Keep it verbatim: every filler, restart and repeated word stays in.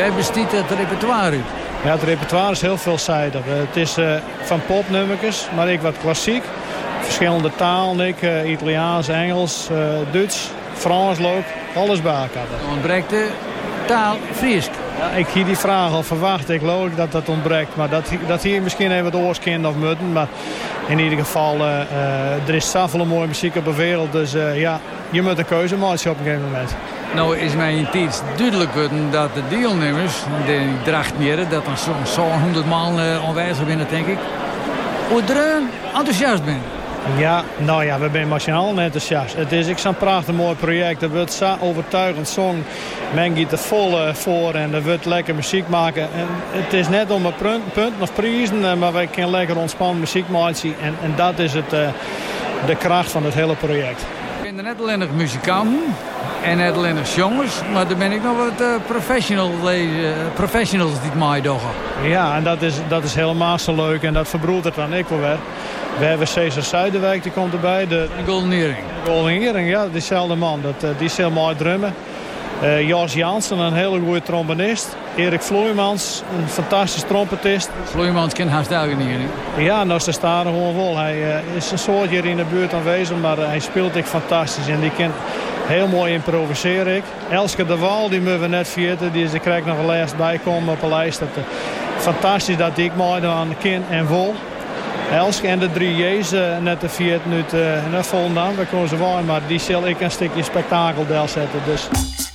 Wij bestiet het repertoire uit. Ja, het repertoire is heel veelzijdig. Uh, het is uh, van popnummertjes, maar ik wat klassiek. Verschillende talen, ik, uh, Italiaans, Engels, uh, Duits, Frans ook. Alles bij elkaar. Dan ontbreekt de taal Fries. Ja, ik hier die vraag al verwacht. Ik geloof dat dat ontbreekt. Maar dat, dat hier misschien even wat oorskind of moeten. Maar in ieder geval, uh, uh, er is zoveel mooie muziek op de wereld. Dus uh, ja, je moet een keuze maken op een gegeven moment. Nou is mij in tijd duidelijk worden dat de deelnemers, die drachtnieren, dat er zo'n zo honderd man uh, aanwezig zijn, denk ik. Hoe er enthousiast ben. Ja, nou ja, we zijn machinaal enthousiast. Het is zo'n prachtig mooi project. Er wordt zo overtuigend zong. Men gaat er vol uh, voor en er wordt lekker muziek maken. En het is net om een punt, punt of prijzen, maar wij kunnen lekker ontspannen muziek maken. En, en dat is het, uh, de kracht van het hele project. Ik ben net alleen nog muzikanten en net alleen nog jongens, maar dan ben ik nog wat uh, professional, uh, professionals die het mij doen. Ja, en dat is, dat is helemaal zo leuk en dat verbroedt het dan ik wel weer. We hebben Cesar Zuiderwijk, die komt erbij. De, de Golden Earring. De Golden Earring, ja, diezelfde man. Dat, uh, die is heel mooi drummen. Uh, Jos Jansen, een hele goede trombonist. Erik Vloeimans, een fantastisch trompetist. Vloeimans kent haast elke niet. Ja, nou ze staan er gewoon vol. Hij uh, is een soort hier in de buurt aanwezig, maar uh, hij speelt ik fantastisch. En die kan heel mooi improviseren. Ik. Elske de Waal, die moeten we net vieren. Die is, daar krijg ik nog een lijst bij komen op een lijst. Dat, uh, fantastisch dat ik mooi aan kin en vol. Elske en de drie J's uh, net de viert nu uh, net vol aan. We komen ze wel, maar die zal ik een stukje spektakel deel zetten. Dus.